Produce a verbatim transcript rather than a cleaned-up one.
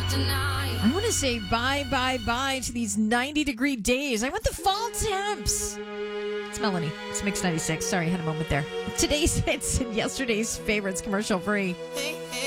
I want to say bye, bye, bye to these ninety degree days. I want the fall temps. It's Melanie. It's Mix ninety-six. Sorry, I had a moment there. Today's hits and yesterday's favorites, commercial free.